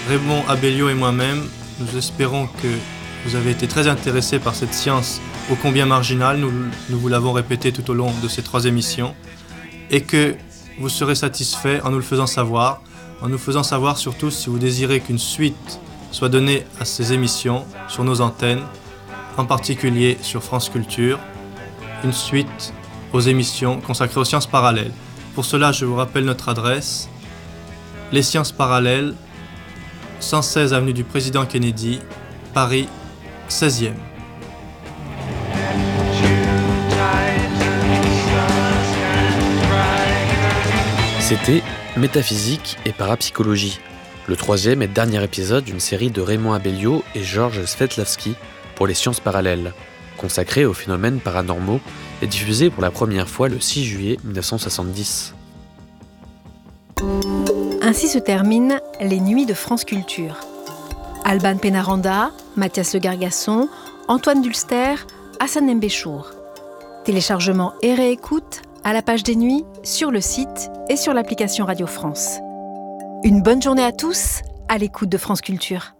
Raymond Abellio et moi-même, nous espérons que vous avez été très intéressés par cette science ô combien marginale, nous vous l'avons répété tout au long de ces 3 émissions, et que vous serez satisfaits en nous le faisant savoir, en nous faisant savoir surtout si vous désirez qu'une suite soit donnée à ces émissions sur nos antennes, en particulier sur France Culture, une suite aux émissions consacrées aux sciences parallèles. Pour cela, je vous rappelle notre adresse, Les Sciences Parallèles, 116 avenue du Président Kennedy, Paris, 16e. C'était Métaphysique et Parapsychologie, le 3e et dernier épisode d'une série de Raymond Abellio et Georges Svetlavsky pour les sciences parallèles, consacré aux phénomènes paranormaux et diffusé pour la première fois le 6 juillet 1970. Ainsi se terminent les Nuits de France Culture. Alban Pénaranda, Mathias Le Gargasson, Antoine Dulster, Hassan Mbéchour. Téléchargement et réécoute à la page des Nuits, sur le site et sur l'application Radio France. Une bonne journée à tous, à l'écoute de France Culture.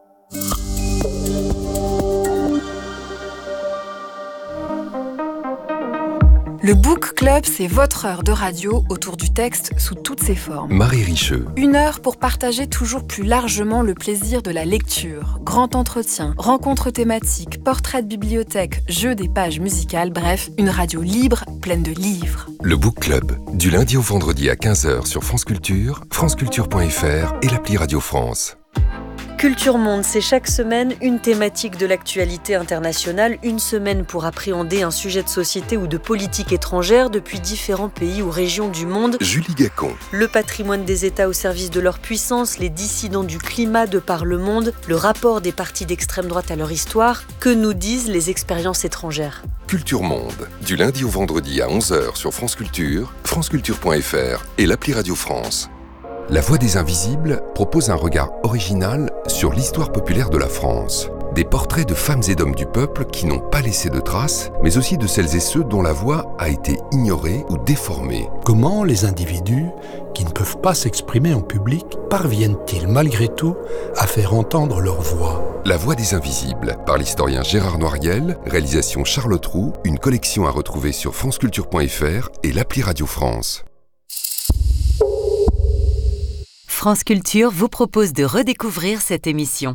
Le Book Club, c'est votre heure de radio autour du texte sous toutes ses formes. Marie Richeux. 1 heure pour partager toujours plus largement le plaisir de la lecture. Grand entretien, rencontres thématiques, portraits de bibliothèque, jeux des pages musicales, bref, une radio libre, pleine de livres. Le Book Club, du lundi au vendredi à 15h sur France Culture, franceculture.fr et l'appli Radio France. Culture Monde, c'est chaque semaine une thématique de l'actualité internationale, une semaine pour appréhender un sujet de société ou de politique étrangère depuis différents pays ou régions du monde. Julie Gacon. Le patrimoine des États au service de leur puissance, les dissidents du climat de par le monde, le rapport des partis d'extrême droite à leur histoire, que nous disent les expériences étrangères. Culture Monde, du lundi au vendredi à 11h sur France Culture, franceculture.fr et l'appli Radio France. La Voix des Invisibles propose un regard original sur l'histoire populaire de la France. Des portraits de femmes et d'hommes du peuple qui n'ont pas laissé de traces, mais aussi de celles et ceux dont la voix a été ignorée ou déformée. Comment les individus, qui ne peuvent pas s'exprimer en public, parviennent-ils malgré tout à faire entendre leur voix ? La Voix des Invisibles, par l'historien Gérard Noiriel, réalisation Charlotte Roux, une collection à retrouver sur franceculture.fr et l'appli Radio France. France Culture vous propose de redécouvrir cette émission.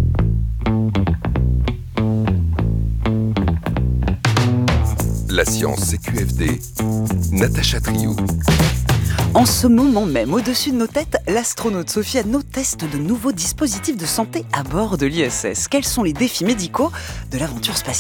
La science CQFD, Natacha Triou. En ce moment même, au-dessus de nos têtes, l'astronaute Sophie Adno teste de nouveaux dispositifs de santé à bord de l'ISS. Quels sont les défis médicaux de l'aventure spatiale ?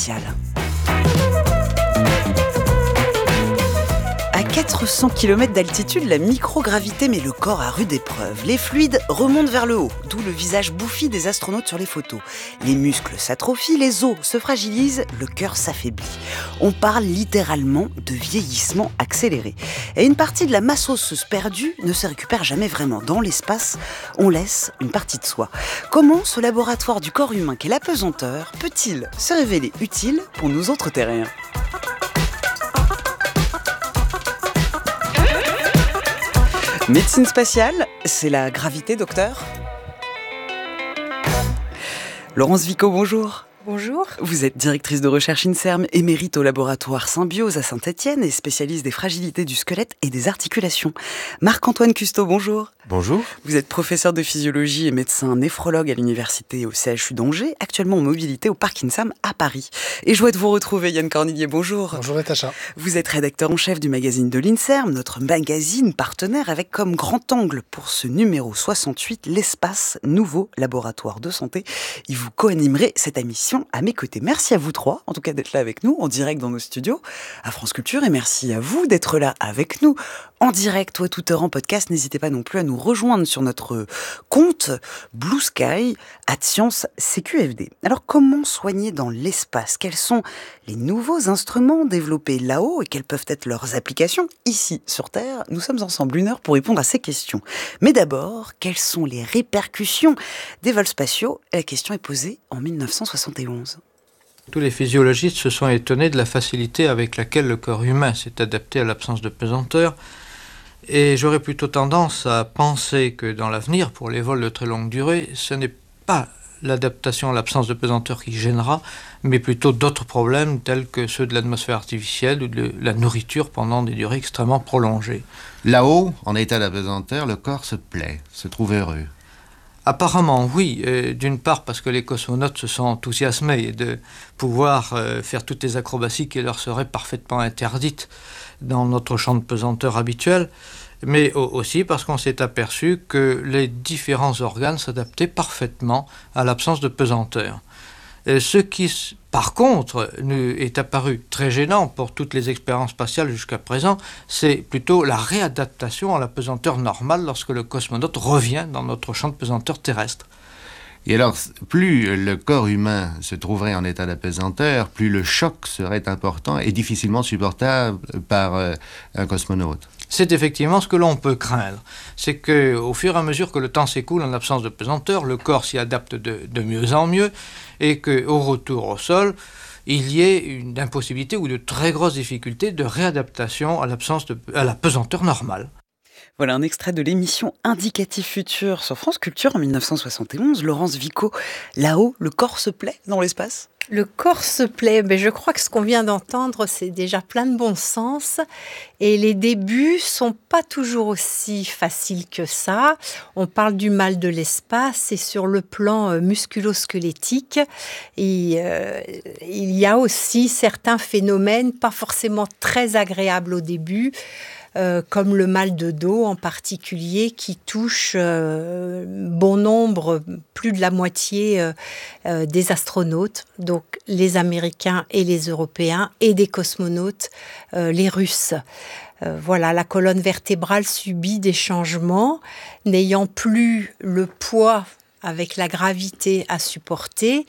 À 400 km d'altitude, la microgravité met le corps à rude épreuve. Les fluides remontent vers le haut, d'où le visage bouffi des astronautes sur les photos. Les muscles s'atrophient, les os se fragilisent, le cœur s'affaiblit. On parle littéralement de vieillissement accéléré. Et une partie de la masse osseuse perdue ne se récupère jamais vraiment. Dans l'espace, on laisse une partie de soi. Comment ce laboratoire du corps humain qu'est la pesanteur peut-il se révéler utile pour nous autres terriens ? Médecine spatiale, c'est la gravité, docteur ? Laurence Vico, bonjour. Bonjour. Vous êtes directrice de recherche INSERM, émérite au laboratoire Symbiose à Saint-Étienne et spécialiste des fragilités du squelette et des articulations. Marc-Antoine Custeau, bonjour. Bonjour. Vous êtes professeur de physiologie et médecin néphrologue à l'université au CHU d'Angers, actuellement en mobilité au Parc INSAM à Paris. Et joie de vous retrouver, Yann Cornillier, bonjour. Bonjour Natacha. Vous êtes rédacteur en chef du magazine de l'INSERM, notre magazine partenaire avec comme grand angle pour ce numéro 68, l'espace, nouveau laboratoire de santé. Et vous co-animerez cette émission à mes côtés. Merci à vous trois, en tout cas d'être là avec nous, en direct dans nos studios à France Culture, et merci à vous d'être là avec nous en direct ou à toute heure en podcast. N'hésitez pas non plus à nous rejoindre sur notre compte Blue Sky @ScienceCQFD. Alors, comment soigner dans l'espace ? Quels sont les nouveaux instruments développés là-haut et quelles peuvent être leurs applications ici sur Terre ? Nous sommes ensemble 1 heure pour répondre à ces questions. Mais d'abord, quelles sont les répercussions des vols spatiaux ? La question est posée en 1971. Tous les physiologistes se sont étonnés de la facilité avec laquelle le corps humain s'est adapté à l'absence de pesanteur Et j'aurais plutôt tendance à penser que dans l'avenir, pour les vols de très longue durée, ce n'est pas l'adaptation à l'absence de pesanteur qui gênera, mais plutôt d'autres problèmes tels que ceux de l'atmosphère artificielle ou de la nourriture pendant des durées extrêmement prolongées. Là-haut, en état d'apesanteur, le corps se plaît, se trouve heureux. Apparemment, oui. D'une part parce que les cosmonautes se sont enthousiasmés de pouvoir faire toutes les acrobaties qui leur seraient parfaitement interdites dans notre champ de pesanteur habituel, mais aussi parce qu'on s'est aperçu que les différents organes s'adaptaient parfaitement à l'absence de pesanteur. Ce qui, par contre, nous est apparu très gênant pour toutes les expériences spatiales jusqu'à présent, c'est plutôt la réadaptation à la pesanteur normale lorsque le cosmonaute revient dans notre champ de pesanteur terrestre. Et alors, plus le corps humain se trouverait en état d'apesanteur, plus le choc serait important et difficilement supportable par un cosmonaute. C'est effectivement ce que l'on peut craindre. C'est qu'au fur et à mesure que le temps s'écoule en absence de pesanteur, le corps s'y adapte de mieux en mieux et qu'au retour au sol, il y ait une impossibilité ou de très grosses difficultés de réadaptation à la pesanteur normale. Voilà un extrait de l'émission Indicatif Futur sur France Culture en 1971. Laurence Vico, là-haut, le corps se plaît dans l'espace ? Le corps se plaît, mais je crois que ce qu'on vient d'entendre, c'est déjà plein de bon sens. Et les débuts sont pas toujours aussi faciles que ça. On parle du mal de l'espace et sur le plan musculo-squelettique, il y a aussi certains phénomènes pas forcément très agréables au début, comme le mal de dos en particulier, qui touche bon nombre, plus de la moitié des astronautes, donc les Américains et les Européens, et des cosmonautes, les Russes. Voilà, la colonne vertébrale subit des changements, n'ayant plus le poids avec la gravité à supporter.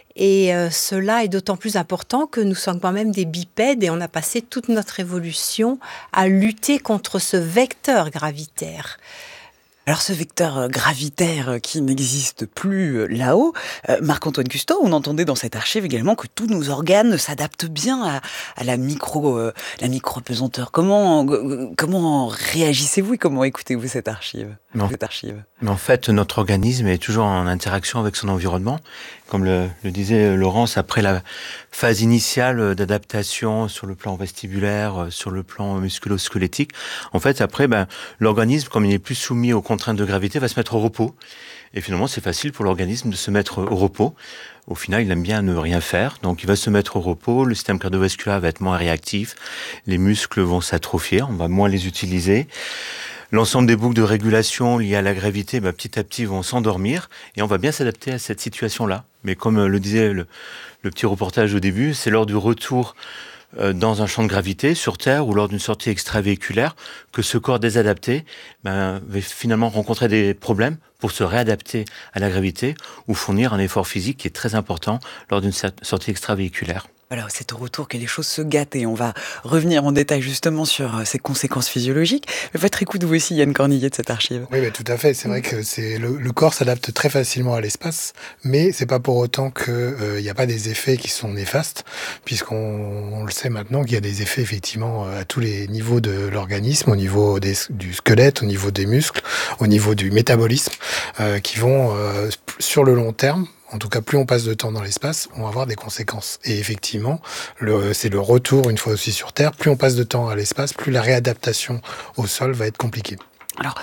Et cela est d'autant plus important que nous sommes quand même des bipèdes et on a passé toute notre évolution à lutter contre ce vecteur gravitaire. Alors ce vecteur gravitaire qui n'existe plus là-haut, Marc-Antoine Custeau, on entendait dans cette archive également que tous nos organes s'adaptent bien à la micro-pesanteur. Comment réagissez-vous et comment écoutez-vous cette archive ? Mais en fait, notre organisme est toujours en interaction avec son environnement. Comme le disait Laurence, après la phase initiale d'adaptation sur le plan vestibulaire, sur le plan musculo-squelettique, en fait, après, l'organisme, comme il n'est plus soumis aux contraintes de gravité, va se mettre au repos. Et finalement, c'est facile pour l'organisme de se mettre au repos. Au final, il aime bien ne rien faire, donc il va se mettre au repos, le système cardiovasculaire va être moins réactif, les muscles vont s'atrophier, on va moins les utiliser. L'ensemble des boucles de régulation liées à la gravité, petit à petit, vont s'endormir et on va bien s'adapter à cette situation-là. Mais comme le disait le petit reportage au début, c'est lors du retour dans un champ de gravité sur Terre ou lors d'une sortie extravéhiculaire que ce corps désadapté va finalement rencontrer des problèmes pour se réadapter à la gravité ou fournir un effort physique qui est très important lors d'une sortie extravéhiculaire. Voilà, c'est au retour que les choses se gâtent et on va revenir en détail justement sur ces conséquences physiologiques. Votre écoute, vous aussi, Yann Cornillet, de cette archive. Oui, tout à fait. C'est vrai que le corps s'adapte très facilement à l'espace, mais c'est pas pour autant qu'il n'y a pas des effets qui sont néfastes, puisqu'on le sait maintenant qu'il y a des effets effectivement à tous les niveaux de l'organisme, au niveau du squelette, au niveau des muscles, au niveau du métabolisme, qui vont sur le long terme. En tout cas, plus on passe de temps dans l'espace, on va avoir des conséquences. Et effectivement, c'est le retour une fois aussi sur Terre. Plus on passe de temps à l'espace, plus la réadaptation au sol va être compliquée. Alors,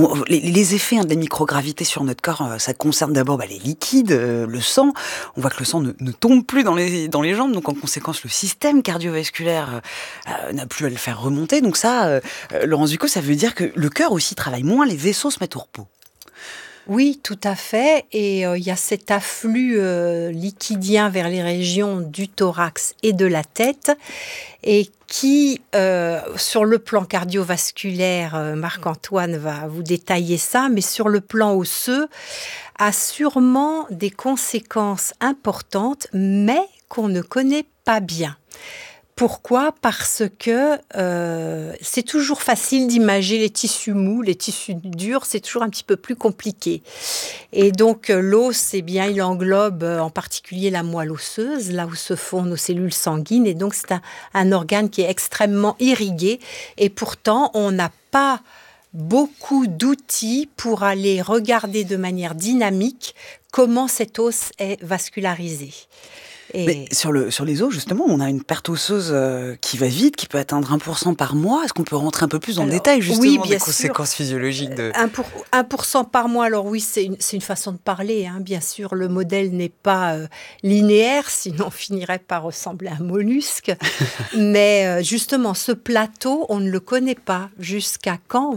les effets de la microgravité sur notre corps, ça concerne d'abord les liquides, le sang. On voit que le sang ne tombe plus dans les jambes, donc en conséquence, le système cardiovasculaire n'a plus à le faire remonter. Donc ça, Laurence Vico, ça veut dire que le cœur aussi travaille moins, les vaisseaux se mettent au repos. Oui, tout à fait. Et il y a cet afflux liquidien vers les régions du thorax et de la tête et qui, sur le plan cardiovasculaire, Marc-Antoine va vous détailler ça, mais sur le plan osseux, a sûrement des conséquences importantes, mais qu'on ne connaît pas bien. Pourquoi ? Parce que c'est toujours facile d'imager les tissus mous, les tissus durs, c'est toujours un petit peu plus compliqué. Et donc l'os, eh bien, il englobe en particulier la moelle osseuse, là où se font nos cellules sanguines. Et donc c'est un organe qui est extrêmement irrigué. Et pourtant, on n'a pas beaucoup d'outils pour aller regarder de manière dynamique comment cet os est vascularisé. Mais sur les os, justement, on a une perte osseuse qui va vite, qui peut atteindre 1% par mois. Est-ce qu'on peut rentrer un peu plus dans le détail, justement, des conséquences physiologiques de... 1% par mois, alors oui, c'est une façon de parler. Hein. Bien sûr, le modèle n'est pas linéaire, sinon on finirait par ressembler à un mollusque. Mais justement, ce plateau, on ne le connaît pas. Jusqu'à quand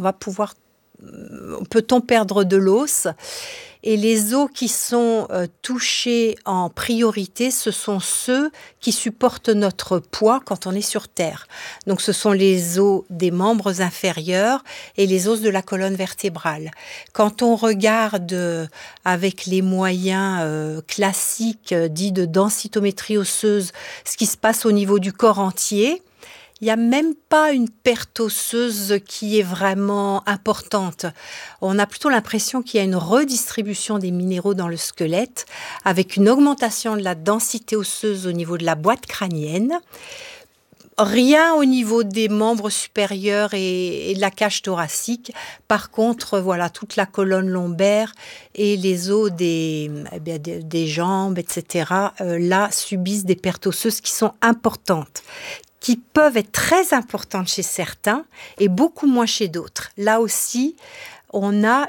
peut-on perdre de l'os ? Et les os qui sont touchés en priorité, ce sont ceux qui supportent notre poids quand on est sur Terre. Donc ce sont les os des membres inférieurs et les os de la colonne vertébrale. Quand on regarde avec les moyens classiques dits de densitométrie osseuse, ce qui se passe au niveau du corps entier, il n'y a même pas une perte osseuse qui est vraiment importante. On a plutôt l'impression qu'il y a une redistribution des minéraux dans le squelette avec une augmentation de la densité osseuse au niveau de la boîte crânienne. Rien au niveau des membres supérieurs et de la cage thoracique. Par contre, voilà, toute la colonne lombaire et les os des jambes, etc., là, subissent des pertes osseuses qui sont importantes, qui peuvent être très importantes chez certains et beaucoup moins chez d'autres. Là aussi, on a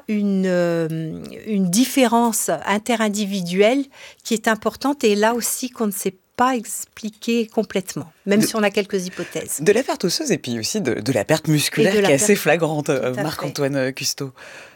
une différence interindividuelle qui est importante et là aussi qu'on ne sait pas expliquer complètement, même si on a quelques hypothèses. De la perte osseuse et puis aussi de la perte musculaire qui est assez flagrante, Marc-Antoine Custeau.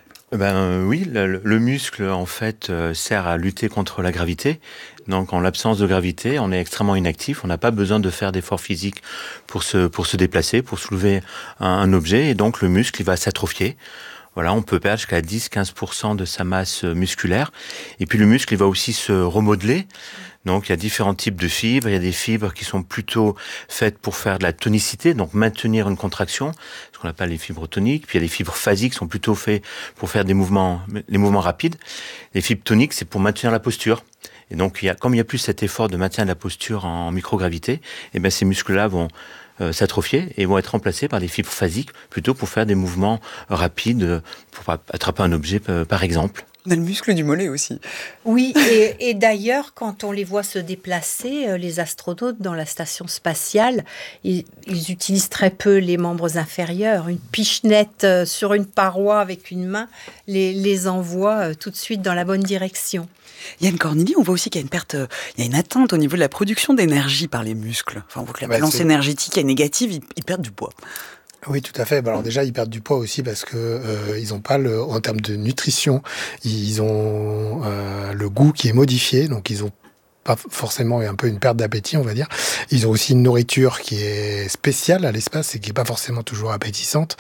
Oui, le muscle en fait sert à lutter contre la gravité. Donc en l'absence de gravité, on est extrêmement inactif. On n'a pas besoin de faire d'efforts physiques pour se déplacer, pour soulever un objet. Et donc le muscle, il va s'atrophier. Voilà, on peut perdre jusqu'à 10-15% de sa masse musculaire. Et puis le muscle, il va aussi se remodeler. Donc il y a différents types de fibres. Il y a des fibres qui sont plutôt faites pour faire de la tonicité, donc maintenir une contraction, ce qu'on appelle les fibres toniques. Puis il y a des fibres phasiques qui sont plutôt faites pour faire les mouvements rapides. Les fibres toniques, c'est pour maintenir la posture. Et donc comme il n'y a plus cet effort de maintien de la posture en microgravité, et bien ces muscles-là vont s'atrophier et vont être remplacés par des fibres phasiques, plutôt pour faire des mouvements rapides, pour attraper un objet par exemple. On a le muscle du mollet aussi. Oui, et d'ailleurs, quand on les voit se déplacer, les astronautes dans la station spatiale, ils utilisent très peu les membres inférieurs. Une pichenette sur une paroi avec une main les envoie tout de suite dans la bonne direction. Yann Cornili, on voit aussi qu'il y a une perte, il y a une atteinte au niveau de la production d'énergie par les muscles. Enfin, on voit que la balance énergétique est négative, ils perdent du poids. Oui, tout à fait. Alors déjà, ils perdent du poids aussi parce que ils ont pas en termes de nutrition, ils ont le goût qui est modifié, donc ils ont pas forcément un peu une perte d'appétit, on va dire. Ils ont aussi une nourriture qui est spéciale à l'espace et qui est pas forcément toujours appétissante.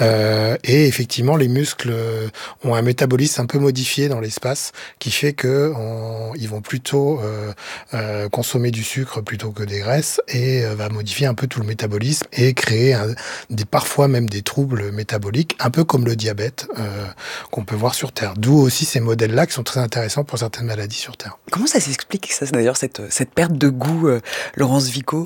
Et effectivement, les muscles ont un métabolisme un peu modifié dans l'espace qui fait que ils vont plutôt consommer du sucre plutôt que des graisses et va modifier un peu tout le métabolisme et créer parfois même des troubles métaboliques, un peu comme le diabète qu'on peut voir sur Terre. D'où aussi ces modèles-là qui sont très intéressants pour certaines maladies sur Terre. Comment ça s'explique ça, d'ailleurs, cette perte de goût, Laurence Vico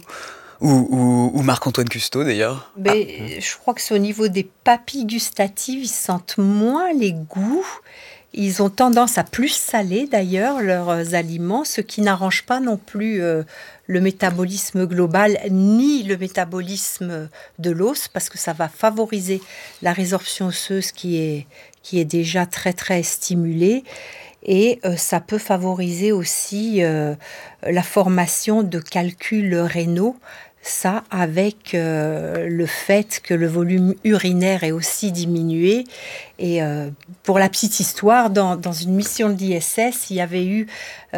ou Marc-Antoine Custeau, d'ailleurs? Je crois que c'est au niveau des papilles gustatives, ils sentent moins les goûts. Ils ont tendance à plus saler, d'ailleurs, leurs aliments, ce qui n'arrange pas non plus le métabolisme global, ni le métabolisme de l'os, parce que ça va favoriser la résorption osseuse qui est déjà très, très stimulée. Et ça peut favoriser aussi la formation de calculs rénaux, ça avec le fait que le volume urinaire est aussi diminué. Et pour la petite histoire, dans une mission de l'ISS, il y avait eu,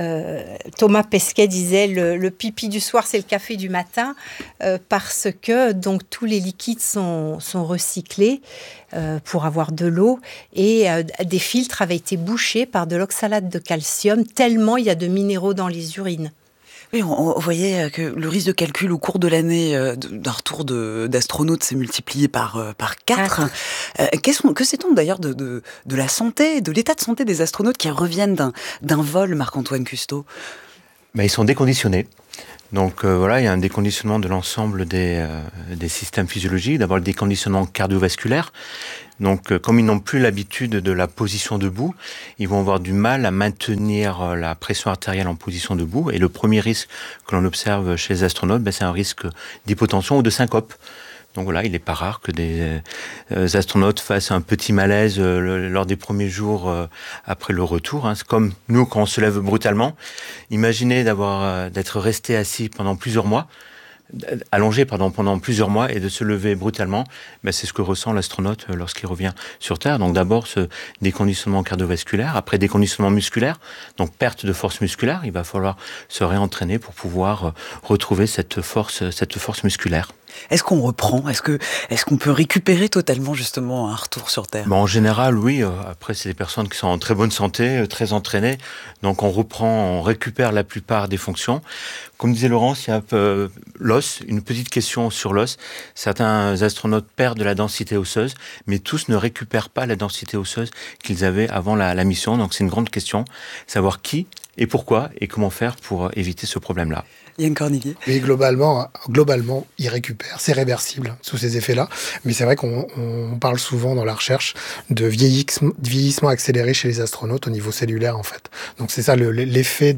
Thomas Pesquet disait, le pipi du soir, c'est le café du matin, parce que donc, tous les liquides sont recyclés pour avoir de l'eau, et des filtres avaient été bouchés par de l'oxalate de calcium, tellement il y a de minéraux dans les urines. Oui, on voyait que le risque de calcul au cours de l'année d'un retour d'astronautes s'est multiplié par 4. Que sait-on d'ailleurs de la santé, de l'état de santé des astronautes qui reviennent d'un vol, Marc-Antoine Custeau? Ils sont déconditionnés. Donc il y a un déconditionnement de l'ensemble des systèmes physiologiques. D'abord le déconditionnement cardiovasculaire. Donc comme ils n'ont plus l'habitude de la position debout, ils vont avoir du mal à maintenir la pression artérielle en position debout. Et le premier risque que l'on observe chez les astronautes, c'est un risque d'hypotension ou de syncope. Donc voilà, il n'est pas rare que des astronautes fassent un petit malaise lors des premiers jours après le retour. C'est comme nous quand on se lève brutalement. Imaginez d'être resté assis pendant plusieurs mois, allongé pendant plusieurs mois et de se lever brutalement. C'est ce que ressent l'astronaute lorsqu'il revient sur Terre. Donc d'abord ce déconditionnement cardiovasculaire, après déconditionnement musculaire, donc perte de force musculaire. Il va falloir se réentraîner pour pouvoir retrouver cette force musculaire. Est-ce qu'on reprend ? Est-ce qu'on peut récupérer totalement justement un retour sur Terre ? En général, oui. Après, c'est des personnes qui sont en très bonne santé, très entraînées. Donc on récupère la plupart des fonctions. Comme disait Laurence, il y a l'os, une petite question sur l'os. Certains astronautes perdent de la densité osseuse, mais tous ne récupèrent pas la densité osseuse qu'ils avaient avant la mission. Donc c'est une grande question, savoir qui et pourquoi et comment faire pour éviter ce problème-là. Yann Cornillier. Mais globalement, il récupère. C'est réversible sous ces effets-là. Mais c'est vrai qu'on parle souvent dans la recherche de vieillissement accéléré chez les astronautes au niveau cellulaire, en fait. Donc c'est ça, l'effet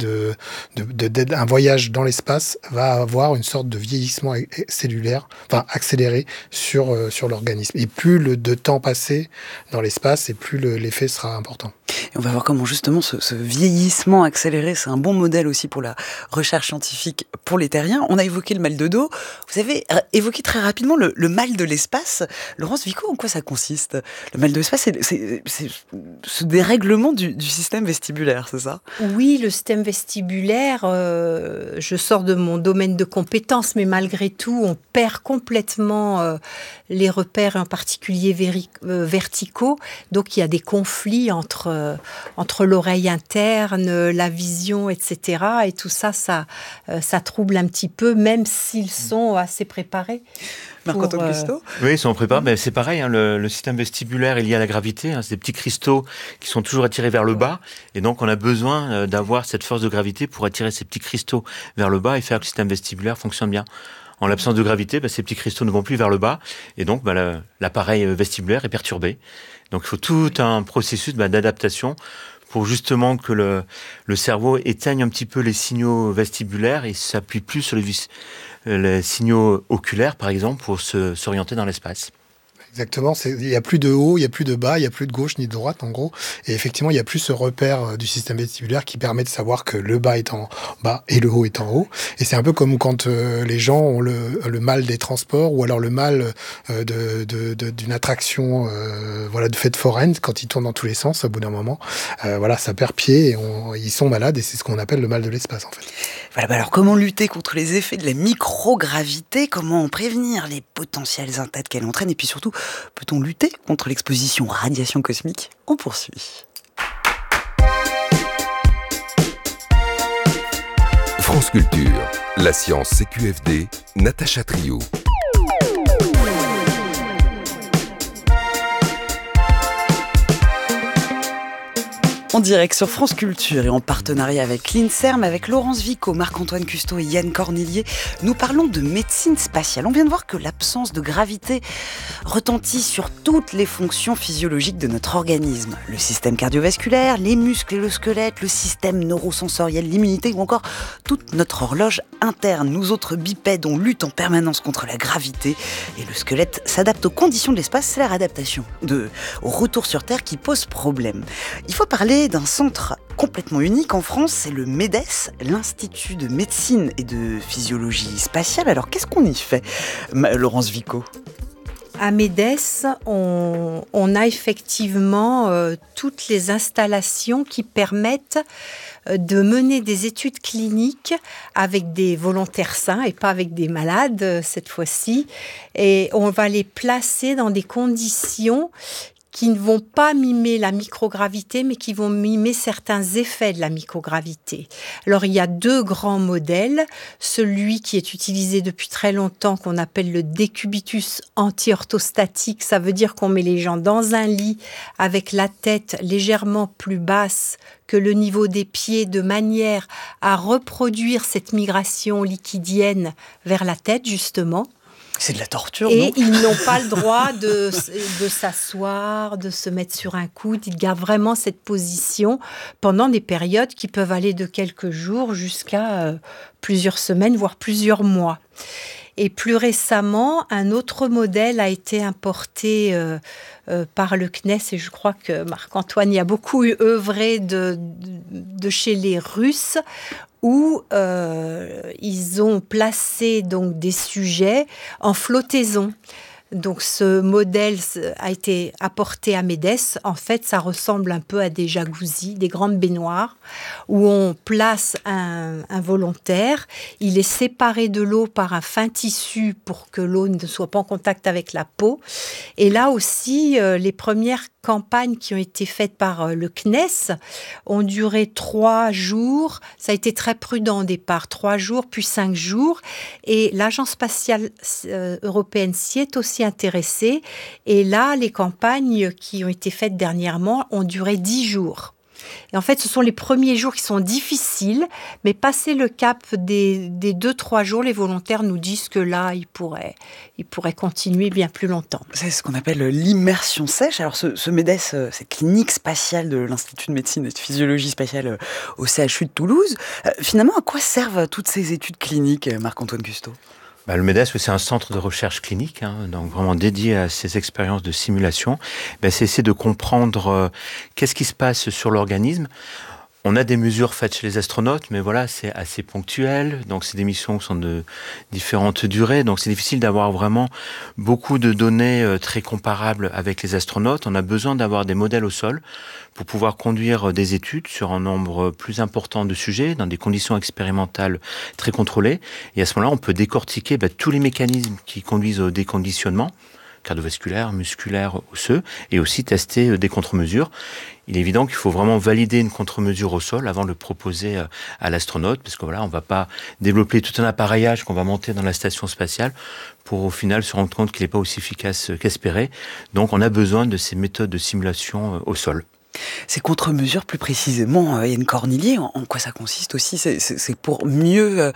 d'un voyage dans l'espace va avoir une sorte de vieillissement cellulaire, accéléré sur l'organisme. Et plus de temps passé dans l'espace, et plus l'effet sera important. Et on va voir comment justement ce vieillissement accéléré, c'est un bon modèle aussi pour la recherche scientifique pour les terriens. On a évoqué le mal de dos. Vous avez évoqué très rapidement le mal de l'espace. Laurence Vico, en quoi ça consiste ? Le mal de l'espace, c'est ce dérèglement du système vestibulaire, c'est ça ? Oui, le système vestibulaire, je sors de mon domaine de compétences, mais malgré tout, on perd complètement les repères, en particulier verticaux. Donc, il y a des conflits entre l'oreille interne, la vision, etc. Et tout ça, ça trouble un petit peu, même s'ils sont assez préparés. Marc-Antoine Custeau ? Oui, ils sont préparés. C'est pareil, le système vestibulaire est lié à la gravité. C'est des petits cristaux qui sont toujours attirés vers le bas. Et donc, on a besoin d'avoir cette force de gravité pour attirer ces petits cristaux vers le bas et faire que le système vestibulaire fonctionne bien. En l'absence de gravité, ces petits cristaux ne vont plus vers le bas. Et donc, l'appareil vestibulaire est perturbé. Donc, il faut tout un processus d'adaptation pour justement que le cerveau éteigne un petit peu les signaux vestibulaires et s'appuie plus sur les signaux oculaires, par exemple, pour s'orienter dans l'espace. Exactement, il n'y a plus de haut, il n'y a plus de bas, il n'y a plus de gauche ni de droite en gros. Et effectivement, il n'y a plus ce repère du système vestibulaire qui permet de savoir que le bas est en bas et le haut est en haut. Et c'est un peu comme quand les gens ont le mal des transports ou alors le mal d'une attraction de fête foraine quand ils tournent dans tous les sens au bout d'un moment. Ça perd pied et ils sont malades et c'est ce qu'on appelle le mal de l'espace en fait. Voilà, alors comment lutter contre les effets de la microgravité ? Comment prévenir les potentielles attaques qu'elle entraîne ? Et puis surtout, peut-on lutter contre l'exposition aux radiations cosmiques ? On poursuit. France Culture, la science CQFD, Natacha Trio. En direct sur France Culture et en partenariat avec l'INSERM, avec Laurence Vico, Marc-Antoine Custeau et Yann Cornillier, nous parlons de médecine spatiale. On vient de voir que l'absence de gravité retentit sur toutes les fonctions physiologiques de notre organisme. Le système cardiovasculaire, les muscles et le squelette, le système neurosensoriel, l'immunité ou encore toute notre horloge interne. Nous autres bipèdes, on lutte en permanence contre la gravité et le squelette s'adapte aux conditions de l'espace. C'est la réadaptation au retour sur Terre qui pose problème. Il faut parler d'un centre complètement unique en France, c'est le MEDES, l'Institut de médecine et de physiologie spatiale. Alors qu'est-ce qu'on y fait, Laurence Vico ? À MEDES, on a effectivement toutes les installations qui permettent de mener des études cliniques avec des volontaires sains et pas avec des malades cette fois-ci. Et on va les placer dans des conditions qui ne vont pas mimer la microgravité, mais qui vont mimer certains effets de la microgravité. Alors, il y a 2 grands modèles. Celui qui est utilisé depuis très longtemps, qu'on appelle le décubitus anti-orthostatique. Ça veut dire qu'on met les gens dans un lit avec la tête légèrement plus basse que le niveau des pieds, de manière à reproduire cette migration liquidienne vers la tête, justement. C'est de la torture, et non ? Ils n'ont pas le droit de s'asseoir, de se mettre sur un coude. Ils gardent vraiment cette position pendant des périodes qui peuvent aller de quelques jours jusqu'à plusieurs semaines, voire plusieurs mois. Et plus récemment, un autre modèle a été importé par le CNES, et je crois que Marc-Antoine y a beaucoup œuvré de chez les Russes, où ils ont placé donc des sujets en flottaison. Donc ce modèle a été apporté à Médès. En fait, ça ressemble un peu à des jacuzzis, des grandes baignoires, où on place un volontaire. Il est séparé de l'eau par un fin tissu pour que l'eau ne soit pas en contact avec la peau. Et là aussi, les premières campagnes qui ont été faites par le CNES ont duré 3 jours. Ça a été très prudent au départ, 3 jours, puis 5 jours. Et l'Agence spatiale européenne s'y est aussi intéressée. Et là, les campagnes qui ont été faites dernièrement ont duré 10 jours. Et en fait, ce sont les premiers jours qui sont difficiles, mais passé le cap des 2-3 jours, les volontaires nous disent que là, ils pourraient continuer bien plus longtemps. C'est ce qu'on appelle l'immersion sèche. Alors ce Médès, cette clinique spatiale de l'Institut de médecine et de physiologie spatiale au CHU de Toulouse, finalement, à quoi servent toutes ces études cliniques, Marc-Antoine Custeau ? Le Médès, c'est un centre de recherche clinique, donc vraiment dédié à ces expériences de simulation. C'est essayer de comprendre qu'est-ce qui se passe sur l'organisme. On a des mesures faites chez les astronautes, mais voilà, c'est assez ponctuel. Donc, c'est des missions qui sont de différentes durées. Donc, c'est difficile d'avoir vraiment beaucoup de données très comparables avec les astronautes. On a besoin d'avoir des modèles au sol pour pouvoir conduire des études sur un nombre plus important de sujets dans des conditions expérimentales très contrôlées. Et à ce moment-là, on peut décortiquer tous les mécanismes qui conduisent au déconditionnement cardiovasculaire, musculaire, osseux, et aussi tester des contre-mesures. Il est évident qu'il faut vraiment valider une contre-mesure au sol avant de le proposer à l'astronaute, parce que voilà, on ne va pas développer tout un appareillage qu'on va monter dans la station spatiale pour au final se rendre compte qu'il n'est pas aussi efficace qu'espéré. Donc on a besoin de ces méthodes de simulation au sol. Ces contre-mesures, plus précisément, Yann Cornillier, en quoi ça consiste aussi ? C'est pour mieux,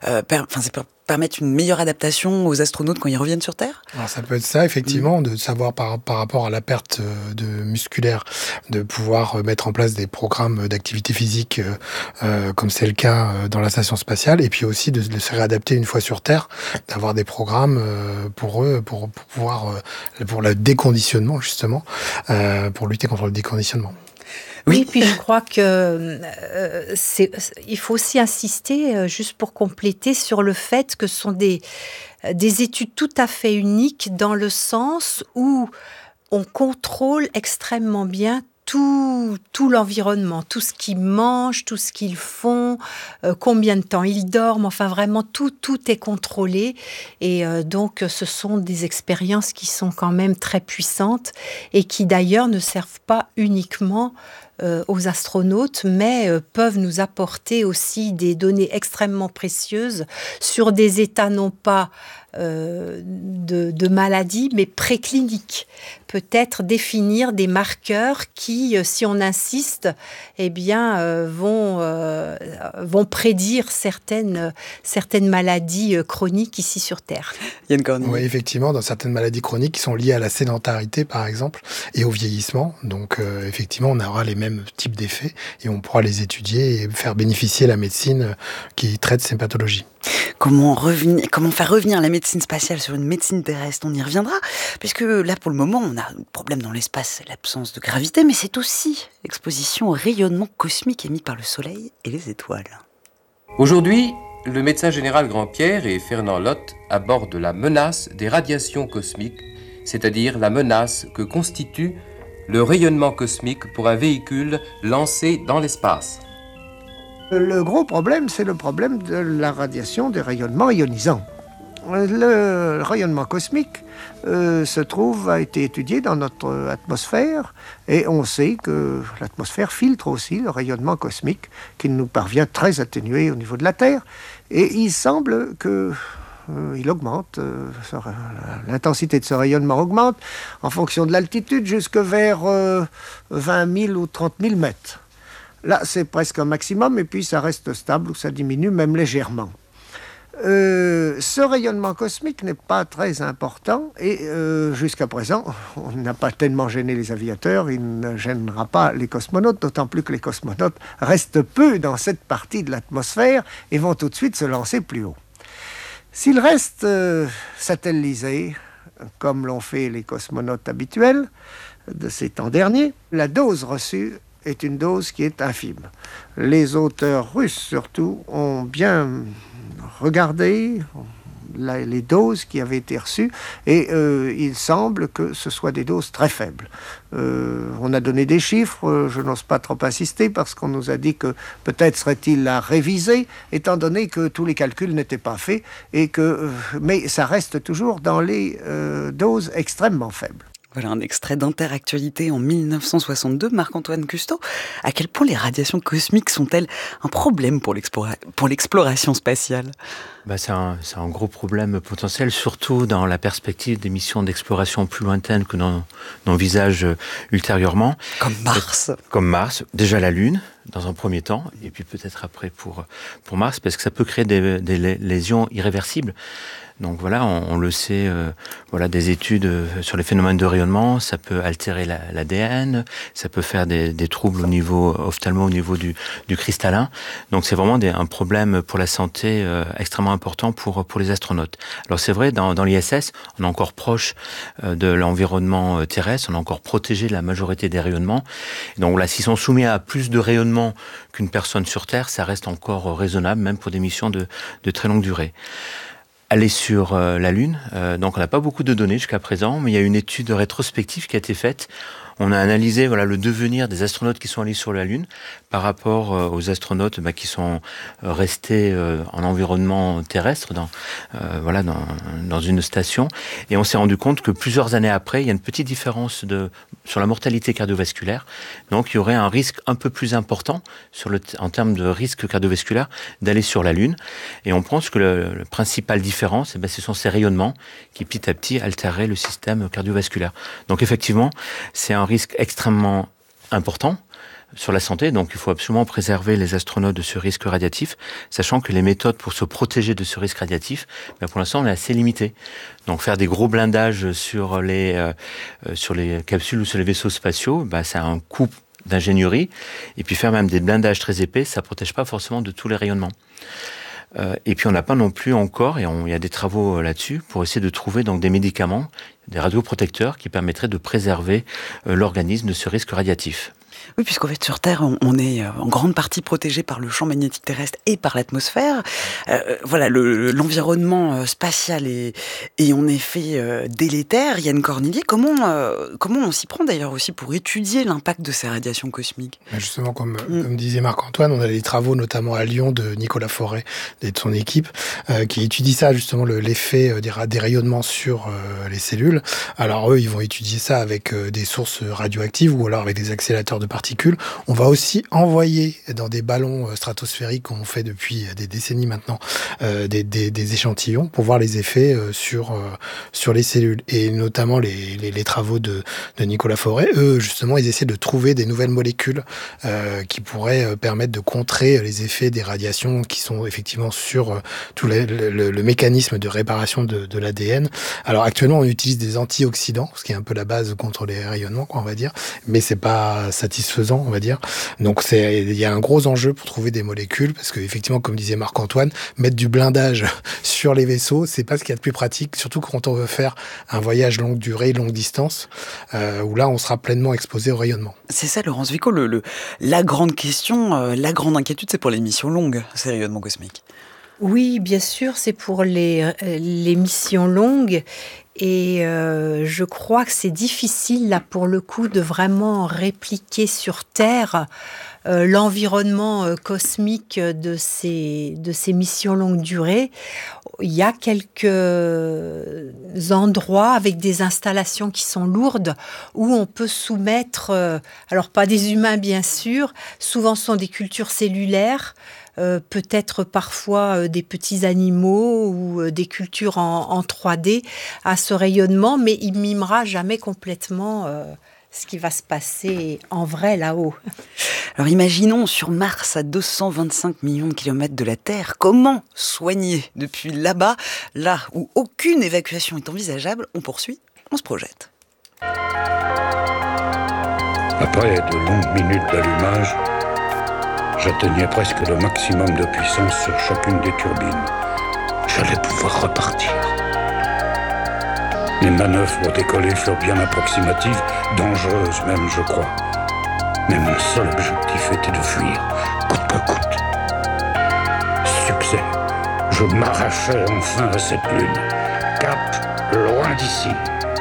c'est pour permettre une meilleure adaptation aux astronautes quand ils reviennent sur Terre ? Alors ça peut être ça, effectivement, de savoir par rapport à la perte de musculaire, de pouvoir mettre en place des programmes d'activité physique, comme c'est le cas dans la station spatiale, et puis aussi de se réadapter une fois sur Terre, d'avoir des programmes pour eux, pour pouvoir, pour le déconditionnement, justement, pour lutter contre le déconditionnement. Oui, puis je crois que il faut aussi insister, juste pour compléter, sur le fait que ce sont des études tout à fait uniques dans le sens où on contrôle extrêmement bien tout l'environnement, tout ce qu'ils mangent, tout ce qu'ils font, combien de temps ils dorment, enfin vraiment tout est contrôlé. Et donc ce sont des expériences qui sont quand même très puissantes et qui d'ailleurs ne servent pas uniquement aux astronautes, mais peuvent nous apporter aussi des données extrêmement précieuses sur des états non pas de maladie, mais précliniques. Peut-être définir des marqueurs qui, si on insiste, vont prédire certaines maladies chroniques ici sur Terre. Yann Cornillier. Oui, effectivement, dans certaines maladies chroniques qui sont liées à la sédentarité, par exemple, et au vieillissement. Donc, effectivement, on aura les mêmes types d'effets et on pourra les étudier et faire bénéficier la médecine qui traite ces pathologies. Comment faire revenir la médecine spatiale sur une médecine terrestre ? On y reviendra, puisque là, pour le moment, on a un problème dans l'espace, c'est l'absence de gravité, mais c'est aussi l'exposition au rayonnement cosmique émis par le Soleil et les étoiles. Aujourd'hui, le médecin général Grand-Pierre et Fernand Lotte abordent la menace des radiations cosmiques, c'est-à-dire la menace que constitue le rayonnement cosmique pour un véhicule lancé dans l'espace. Le gros problème, c'est le problème de la radiation des rayonnements ionisants. Le rayonnement cosmique a été étudié dans notre atmosphère et on sait que l'atmosphère filtre aussi le rayonnement cosmique qui nous parvient très atténué au niveau de la Terre et il semble que il augmente, l'intensité de ce rayonnement augmente en fonction de l'altitude jusque vers 20 000 ou 30 000 mètres. Là, c'est presque un maximum et puis ça reste stable ou ça diminue même légèrement. Ce rayonnement cosmique n'est pas très important et jusqu'à présent, on n'a pas tellement gêné les aviateurs, il ne gênera pas les cosmonautes, d'autant plus que les cosmonautes restent peu dans cette partie de l'atmosphère et vont tout de suite se lancer plus haut. S'ils restent satellisés, comme l'ont fait les cosmonautes habituels de ces temps derniers, la dose reçue est une dose qui est infime. Les auteurs russes, surtout, ont bien regardé les doses qui avaient été reçues et il semble que ce soit des doses très faibles. On a donné des chiffres, je n'ose pas trop insister parce qu'on nous a dit que peut-être serait-il à réviser étant donné que tous les calculs n'étaient pas faits mais ça reste toujours dans les doses extrêmement faibles. Voilà un extrait d'Interactualité en 1962. Marc-Antoine Custeau, à quel point les radiations cosmiques sont-elles un problème pour l'exploration spatiale ? C'est un gros problème potentiel, surtout dans la perspective des missions d'exploration plus lointaines que l'on envisage ultérieurement. Comme Mars. Déjà la Lune, dans un premier temps, et puis peut-être après pour Mars, parce que ça peut créer des lésions irréversibles. Donc voilà, on le sait, des études sur les phénomènes de rayonnement, ça peut altérer l'ADN, ça peut faire des troubles au niveau ophtalmo, au niveau du cristallin. Donc c'est vraiment un problème pour la santé extrêmement important pour les astronautes. Alors c'est vrai, dans l'ISS, on est encore proche de l'environnement terrestre, on est encore protégé de la majorité des rayonnements. Donc là, s'ils sont soumis à plus de rayonnement qu'une personne sur Terre, ça reste encore raisonnable, même pour des missions de très longue durée. Aller sur la Lune, donc on n'a pas beaucoup de données jusqu'à présent, mais il y a une étude rétrospective qui a été faite. On a analysé le devenir des astronautes qui sont allés sur la Lune par rapport aux astronautes qui sont restés en environnement terrestre, dans une station. Et on s'est rendu compte que plusieurs années après, il y a une petite différence sur la mortalité cardiovasculaire. Donc il y aurait un risque un peu plus important en termes de risque cardiovasculaire d'aller sur la Lune. Et on pense que la principale différence, ce sont ces rayonnements qui petit à petit altéreraient le système cardiovasculaire. Donc effectivement, c'est un risque extrêmement important sur la santé, donc il faut absolument préserver les astronautes de ce risque radiatif, sachant que les méthodes pour se protéger de ce risque radiatif, pour l'instant, on est assez limité. Donc faire des gros blindages sur les capsules ou sur les vaisseaux spatiaux, ça a un coût d'ingénierie, et puis faire même des blindages très épais, ça protège pas forcément de tous les rayonnements. Et puis on n'a pas non plus encore, et il y a des travaux là-dessus, pour essayer de trouver des médicaments, des radioprotecteurs qui permettraient de préserver l'organisme de ce risque radiatif. Oui, puisqu'en fait, sur Terre, on est en grande partie protégé par le champ magnétique terrestre et par l'atmosphère. L'environnement spatial est en effet délétère. Yann Cornillier, comment on s'y prend d'ailleurs aussi pour étudier l'impact de ces radiations cosmiques ? Justement, comme disait Marc-Antoine, on a des travaux notamment à Lyon de Nicolas Forêt et de son équipe qui étudient ça, justement, l'effet des rayonnements sur les cellules. Alors eux, ils vont étudier ça avec des sources radioactives ou alors avec des accélérateurs de particules. On va aussi envoyer dans des ballons stratosphériques qu'on fait depuis des décennies maintenant des échantillons pour voir les effets sur les cellules. Et notamment les travaux de Nicolas Forêt, eux, justement, ils essaient de trouver des nouvelles molécules qui pourraient permettre de contrer les effets des radiations qui sont effectivement sur tout le mécanisme de réparation de l'ADN. Alors actuellement, on utilise des antioxydants, ce qui est un peu la base contre les rayonnements, on va dire, mais c'est pas satisfaisant, on va dire. Donc il y a un gros enjeu pour trouver des molécules, parce que effectivement, comme disait Marc-Antoine, mettre du blindage sur les vaisseaux, c'est pas ce qu'il y a de plus pratique, surtout quand on veut faire un voyage longue durée, longue distance, où là, on sera pleinement exposé au rayonnement. C'est ça, Laurence Vico, la grande question, la grande inquiétude, c'est pour les missions longues, ces rayonnements cosmiques. Oui, bien sûr, c'est pour les missions longues. Et je crois que c'est difficile, là, pour le coup, de vraiment répliquer sur Terre l'environnement cosmique de ces missions longue durée. il y a quelques endroits avec des installations qui sont lourdes où on peut soumettre, alors pas des humains bien sûr, souvent ce sont des cultures cellulaires, peut-être parfois des petits animaux ou des cultures en 3D à ce rayonnement, mais il mimera jamais complètement ce qui va se passer en vrai là-haut. Alors imaginons sur Mars, à 225 millions de kilomètres de la Terre, comment soigner depuis là-bas, là où aucune évacuation est envisageable? On poursuit, on se projette. Après de longues minutes d'allumage, j'atteignais presque le maximum de puissance sur chacune des turbines. J'allais pouvoir repartir. Les manœuvres pour décoller furent bien approximatives, dangereuses même, je crois. Mais mon seul objectif était de fuir, coûte que coûte. Succès. Je m'arrachais enfin à cette lune. Cap, loin d'ici.